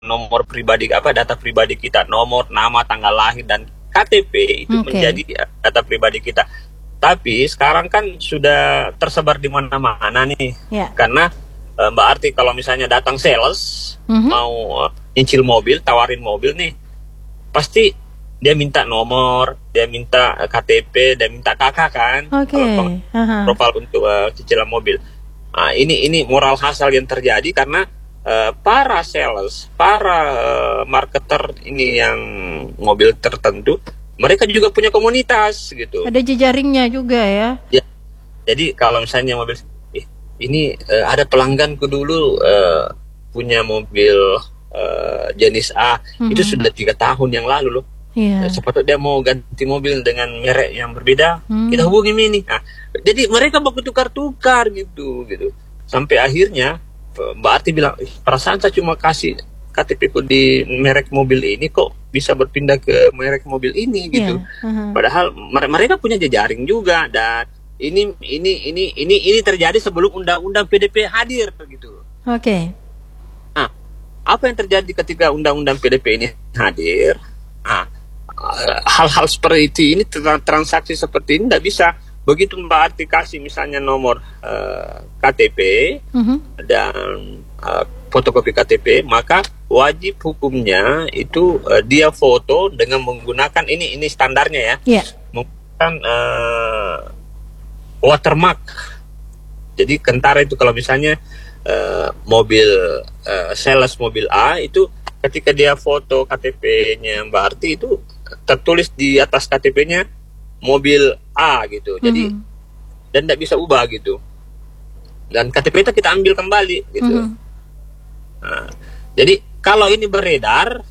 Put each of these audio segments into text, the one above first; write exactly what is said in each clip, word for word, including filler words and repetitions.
nomor pribadi, apa data pribadi kita, nomor, nama, tanggal lahir, dan K T P itu Oke. menjadi ya, data pribadi kita. Tapi sekarang kan sudah tersebar di mana-mana nih, Ya. karena eh, Mbak Arti kalau misalnya datang sales Mhm. mau eh, nyicil mobil, tawarin mobil nih, pasti dia minta nomor, dia minta eh, K T P, dia minta K K kan, Oke. kalau peng- Aha. profil untuk eh, cicilan mobil. Nah, ini ini moral hasal yang terjadi karena eh, para sales, para eh, marketer ini yang mobil tertentu, mereka juga punya komunitas gitu. Ada jejaringnya juga ya. Ya, jadi kalau misalnya mobil, "Ih, ini eh, ada pelangganku dulu eh, punya mobil eh, jenis A, Mhm. itu sudah tiga tahun yang lalu loh. Iya. Eh, Siapa tahu dia mau ganti mobil dengan merek yang berbeda, Hmm. kita hubungi ini." Nah, jadi mereka baku tukar-tukar gitu, gitu. Sampai akhirnya Mbak Arti bilang, "Ih, perasaan saya cuma kasih K T P ku di merek mobil ini, kok bisa berpindah ke merek mobil ini gitu." Iya. Aha. Padahal mere- mereka punya jejaring juga, dan ini ini ini ini ini terjadi sebelum undang-undang P D P hadir gitu. Oke. Nah, apa yang terjadi ketika undang-undang P D P ini hadir? Nah, eh, hal-hal seperti ini, tra- transaksi seperti ini tidak bisa. Begitu Mbak Arti kasih misalnya nomor eh, K T P Mhm. dan eh, fotokopi K T P, maka wajib hukumnya itu eh, dia foto dengan menggunakan ini ini standarnya ya, Iya. menggunakan eh, watermark. Jadi kentara itu kalau misalnya eh, mobil eh, sales mobil A itu, ketika dia foto K T P-nya Mbak Arti itu tertulis di atas K T P-nya mobil A gitu. Jadi Mhm. dan tidak bisa ubah gitu. Dan K T P itu kita ambil kembali gitu. Mhm. Nah, jadi kalau ini beredar,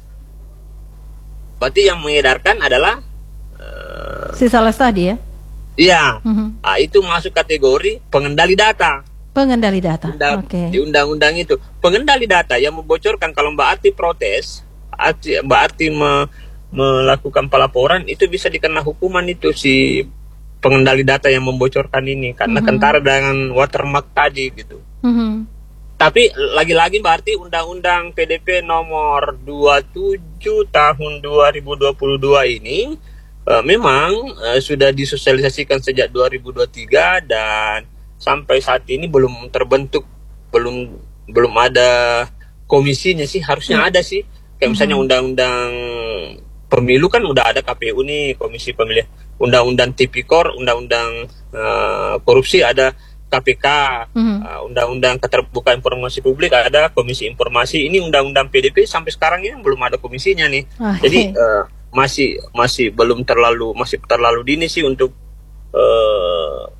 berarti yang mengedarkan adalah eh, Si sales tadi ya. iya, Mhm. ah, itu masuk kategori pengendali data. Pengendali data. Undang- Oke. Di undang-undang itu pengendali data yang membocorkan, kalau Mbak Arti protes, Arti, Mbak Arti me- melakukan pelaporan, itu bisa dikena hukuman itu si pengendali data yang membocorkan ini, karena Mhm. kentara dengan watermark tadi gitu. Mhm. Tapi lagi-lagi berarti undang-undang P D P nomor dua puluh tujuh tahun dua ribu dua puluh dua ini eh, memang eh, sudah disosialisasikan sejak dua ribu dua puluh tiga, dan sampai saat ini belum terbentuk, belum belum ada komisinya sih. Harusnya ada sih. Kayak misalnya Mhm. undang-undang pemilu kan udah ada K P U nih, Komisi Pemilihan, undang-undang Tipikor, undang-undang eh, korupsi ada K P K, Mhm. uh, undang-undang keterbukaan informasi publik ada Komisi Informasi. Ini undang-undang P D P sampai sekarang ini belum ada komisinya nih. Oke. Jadi uh, masih masih belum terlalu masih terlalu dini sih untuk uh,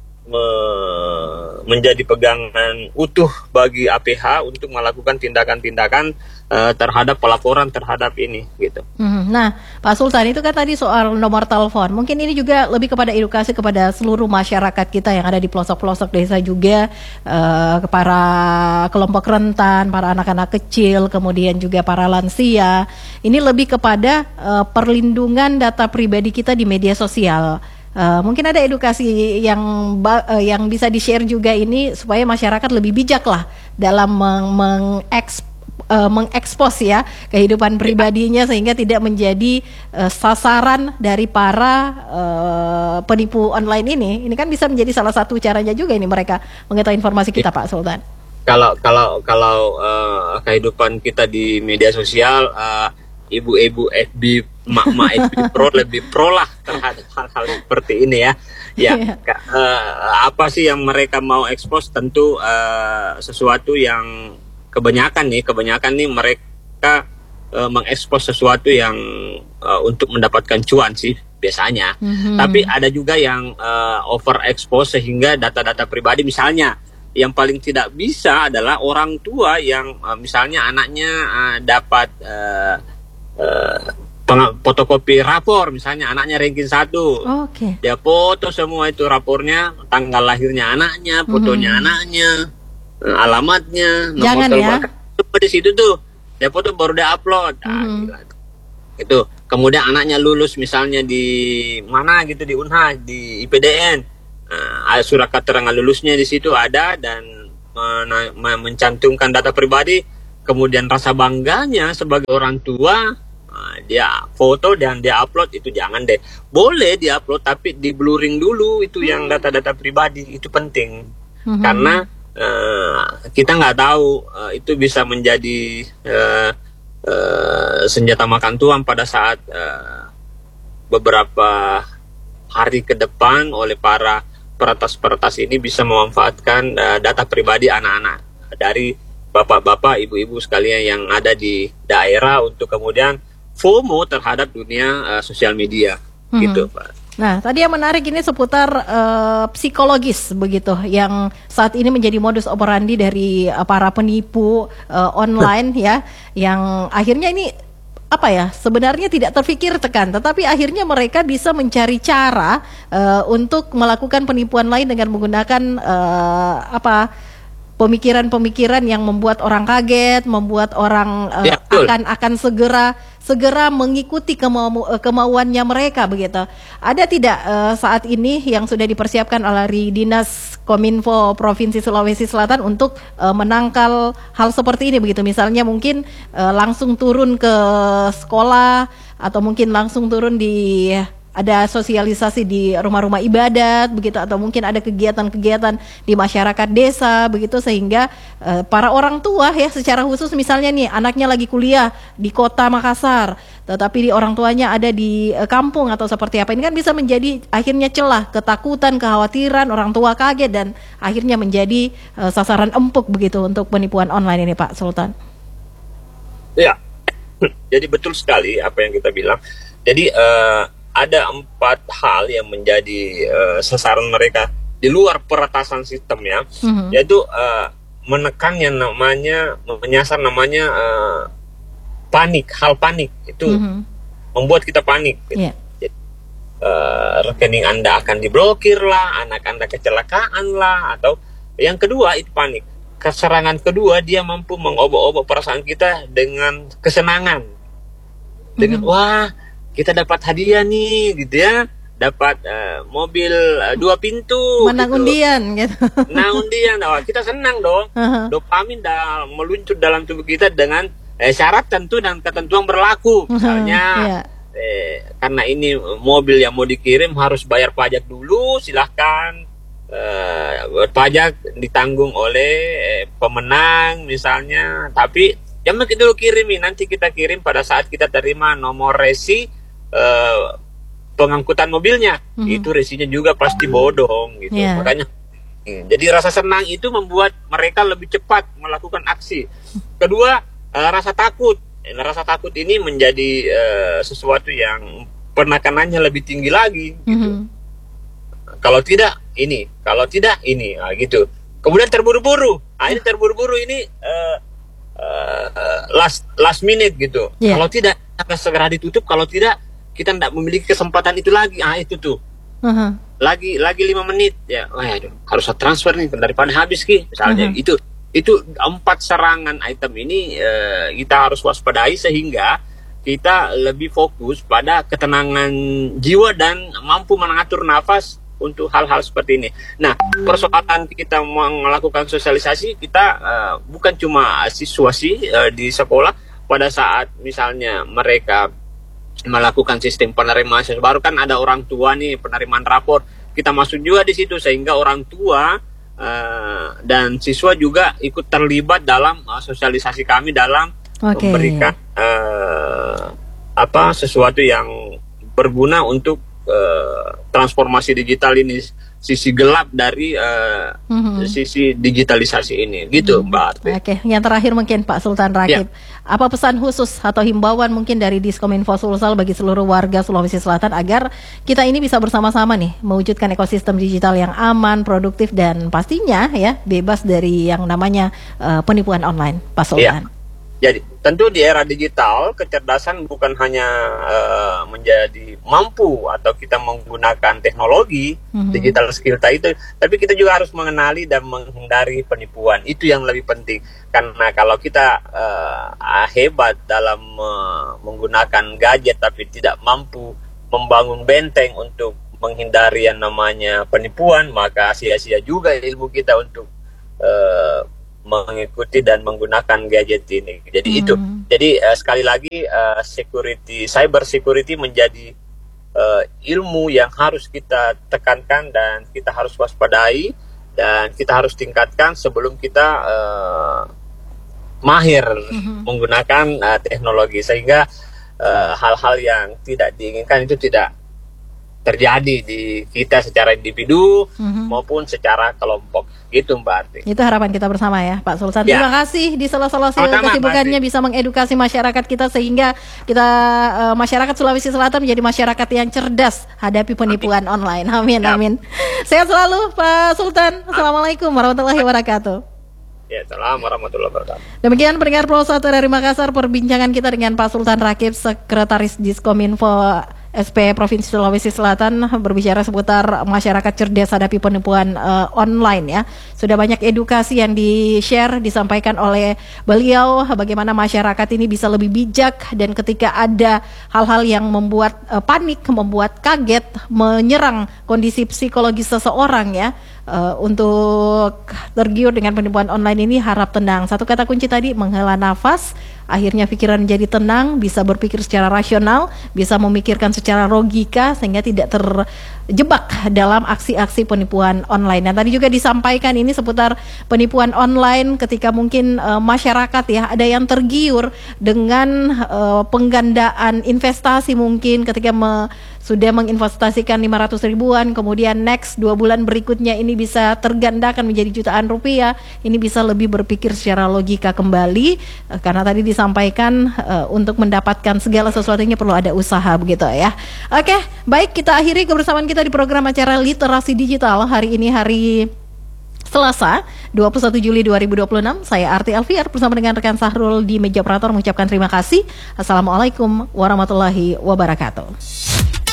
me- menjadi pegangan utuh bagi A P H untuk melakukan tindakan-tindakan uh, terhadap pelaporan terhadap ini gitu. Mhm. Nah, Pak Sultan, itu kan tadi soal nomor telepon. Mungkin ini juga lebih kepada edukasi kepada seluruh masyarakat kita yang ada di pelosok-pelosok desa juga, eh, para kelompok rentan, para anak-anak kecil, kemudian juga para lansia. Ini lebih kepada eh, perlindungan data pribadi kita di media sosial. Eh, mungkin ada edukasi yang ba- eh, yang bisa di-share juga ini supaya masyarakat lebih bijak lah dalam meng- mengeks uh, mengekspos ya kehidupan pribadinya, sehingga tidak menjadi uh, sasaran dari para uh, penipu online ini. Ini kan bisa menjadi salah satu caranya juga ini mereka mengetahui informasi kita, Pak Sultan. Kalau kalau kalau uh, kehidupan kita di media sosial, uh, ibu-ibu F B, mak-mak F B pro lebih pro lah terhadap hal-hal seperti ini ya. Ya, Iya. ka- uh, apa sih yang mereka mau ekspos? Tentu uh, sesuatu yang kebanyakan nih, kebanyakan nih mereka uh, mengekspos sesuatu yang uh, untuk mendapatkan cuan sih biasanya. Mhm. Tapi ada juga yang uh, over expose sehingga data-data pribadi, misalnya yang paling tidak bisa adalah orang tua yang uh, misalnya anaknya uh, dapat uh, uh, peng- fotokopi rapor, misalnya anaknya ranking satu, Oke. dia foto semua itu rapornya, tanggal lahirnya anaknya, fotonya Mhm. anaknya, eh, alamatnya, nomor Jangan telepon, ya. semua di situ tuh. Dia foto baru dia upload. Ah, Mhm. gila. Itu. Kemudian anaknya lulus misalnya di mana gitu, di Unhas, di I P D N. Nah, ada surat keterangan lulusnya di situ ada, dan mena- me- mencantumkan data pribadi kemudian rasa bangganya sebagai orang tua, nah, dia foto dan dia upload, itu jangan deh. Boleh dia upload tapi di blurring dulu itu yang data-data pribadi, itu penting. Mm-hmm. Karena uh, kita nggak tahu uh, itu bisa menjadi uh, uh, senjata makan tuan pada saat uh, beberapa hari ke depan oleh para peretas-peretas ini bisa memanfaatkan uh, data pribadi anak-anak dari bapak-bapak, ibu-ibu sekalian yang ada di daerah untuk kemudian FOMO terhadap dunia uh, sosial media, mm-hmm. gitu, Pak. Nah, tadi yang menarik ini seputar uh, psikologis begitu, yang saat ini menjadi modus operandi dari uh, para penipu uh, online ya, yang akhirnya ini apa ya, sebenarnya tidak terfikirkan, tetapi akhirnya mereka bisa mencari cara uh, untuk melakukan penipuan lain dengan menggunakan uh, apa pemikiran-pemikiran yang membuat orang kaget, membuat orang uh, ya, akan akan segera segera mengikuti kemau kemauannya mereka begitu. Ada tidak uh, saat ini yang sudah dipersiapkan oleh Dinas Kominfo Provinsi Sulawesi Selatan untuk uh, menangkal hal seperti ini begitu? Misalnya mungkin uh, langsung turun ke sekolah atau mungkin langsung turun di ada sosialisasi di rumah-rumah ibadat begitu, atau mungkin ada kegiatan-kegiatan di masyarakat desa begitu, sehingga uh, para orang tua ya secara khusus, misalnya nih anaknya lagi kuliah di kota Makassar tetapi di orang tuanya ada di uh, kampung atau seperti apa, ini kan bisa menjadi akhirnya celah ketakutan, kekhawatiran, orang tua kaget dan akhirnya menjadi uh, sasaran empuk begitu untuk penipuan online ini, Pak Sultan. Ya, jadi betul sekali apa yang kita bilang. Jadi uh, ada empat hal yang menjadi uh, sasaran mereka di luar peretasan sistem ya, mm-hmm. yaitu uh, menekan yang namanya, menyasar namanya uh, panik, hal panik itu mm-hmm. membuat kita panik. Gitu. Yeah. Jadi, uh, rekening Anda akan diblokir lah, anak Anda kecelakaan lah, atau yang kedua itu panik. Keserangan kedua, dia mampu mengobok-obok perasaan kita dengan kesenangan, dengan mm-hmm. wah kita dapat hadiah nih gitu ya, dapat uh, mobil uh, dua pintu, menang gitu. undian gitu. Menang undian, oh, kita senang dong. Uh-huh. Dopamin dah meluncur dalam tubuh kita dengan eh, syarat tentu dan ketentuan berlaku. Misalnya uh-huh. yeah. eh, karena ini mobil yang mau dikirim harus bayar pajak dulu, silahkan eh, pajak ditanggung oleh eh, pemenang misalnya. Tapi yang kita dulu kirimi, nanti kita kirim pada saat kita terima nomor resi Uh, pengangkutan mobilnya, mm-hmm. itu resinya juga pasti bodong gitu. Yeah. Makanya hmm, jadi rasa senang itu membuat mereka lebih cepat melakukan aksi. Kedua, uh, rasa takut. Nah, rasa takut ini menjadi uh, sesuatu yang penekanannya lebih tinggi lagi gitu. Mm-hmm. Kalau tidak ini, kalau tidak ini, nah, gitu. Kemudian terburu-buru. Ah, ini terburu-buru ini uh, uh, last last minute gitu. Yeah. Kalau tidak akan segera ditutup, kalau tidak kita tidak memiliki kesempatan itu lagi. Ah itu tuh. Uh-huh. Lagi lagi lima menit ya. Wah, aduh, harus transfer nih daripada habis ki. Misalnya uh-huh. itu itu empat serangan item ini uh, kita harus waspadai sehingga kita lebih fokus pada ketenangan jiwa dan mampu mengatur nafas untuk hal-hal seperti ini. Nah, persoalan kita melakukan sosialisasi kita uh, bukan cuma siswa sih uh, di sekolah pada saat misalnya mereka melakukan sistem penerimaan siswa baru, kan ada orang tua nih penerimaan rapor, kita masuk juga di situ sehingga orang tua uh, dan siswa juga ikut terlibat dalam uh, sosialisasi kami dalam okay. memberikan uh, apa sesuatu yang berguna untuk uh, transformasi digital ini, sisi gelap dari uh, mm-hmm. sisi digitalisasi ini, gitu mm-hmm. Mbak Arti. Oke, yang terakhir mungkin Pak Sultan Rakib, ya. Apa pesan khusus atau himbauan mungkin dari Diskominfo Sulsel bagi seluruh warga Sulawesi Selatan agar kita ini bisa bersama-sama nih mewujudkan ekosistem digital yang aman, produktif dan pastinya ya bebas dari yang namanya uh, penipuan online, Pak Sultan. Ya. Jadi tentu di era digital kecerdasan bukan hanya uh, menjadi mampu atau kita menggunakan teknologi mm-hmm. digital skill itu, tapi kita juga harus mengenali dan menghindari penipuan. Itu yang lebih penting, karena kalau kita uh, hebat dalam uh, menggunakan gadget tapi tidak mampu membangun benteng untuk menghindari yang namanya penipuan, maka sia-sia juga ilmu kita untuk uh, mengikuti dan menggunakan gadget ini. Jadi Hmm. itu. Jadi uh, sekali lagi uh, security, cyber security menjadi uh, ilmu yang harus kita tekankan dan kita harus waspadai dan kita harus tingkatkan sebelum kita uh, mahir Mhm. menggunakan uh, teknologi, sehingga uh, hal-hal yang tidak diinginkan itu tidak terjadi di kita secara individu Mhm. maupun secara kelompok. Gitu Mbak Arti. Itu harapan kita bersama ya Pak Sultan. Ya. Terima kasih di sela-sela Sama-sama, kesibukannya Mbak Arti. bisa mengedukasi masyarakat kita sehingga kita eh, masyarakat Sulawesi Selatan menjadi masyarakat yang cerdas hadapi penipuan online. Amin, Ya. amin. Sehat selalu Pak Sultan. Assalamualaikum warahmatullahi wabarakatuh. Ya, assalamualaikum warahmatullahi wabarakatuh. Demikian pendengar Pulau satu dari Makassar, perbincangan kita dengan Pak Sultan Rakib, Sekretaris Diskominfo S P Provinsi Sulawesi Selatan, berbicara seputar masyarakat cerdas hadapi penipuan uh, online ya. Sudah banyak edukasi yang di-share, disampaikan oleh beliau bagaimana masyarakat ini bisa lebih bijak dan ketika ada hal-hal yang membuat uh, panik, membuat kaget, menyerang kondisi psikologis seseorang ya. Uh, untuk tergiur dengan penipuan online ini harap tenang. Satu kata kunci tadi, menghela nafas, akhirnya pikiran menjadi tenang, bisa berpikir secara rasional, bisa memikirkan secara logika sehingga tidak terjebak dalam aksi-aksi penipuan online. Dan tadi juga disampaikan ini seputar penipuan online ketika mungkin uh, masyarakat ya ada yang tergiur dengan uh, penggandaan investasi mungkin ketika me sudah menginvestasikan lima ratus ribuan, kemudian next dua bulan berikutnya ini bisa tergandakan menjadi jutaan rupiah. Ini bisa lebih berpikir secara logika kembali, eh, karena tadi disampaikan eh, untuk mendapatkan segala sesuatunya perlu ada usaha begitu ya. Oke, baik, kita akhiri kebersamaan kita di program acara Literasi Digital hari ini, hari Selasa, dua puluh satu Juli dua ribu dua puluh enam. Saya Arti Alfiar bersama dengan rekan Sahrul di meja operator mengucapkan terima kasih. Assalamualaikum warahmatullahi wabarakatuh.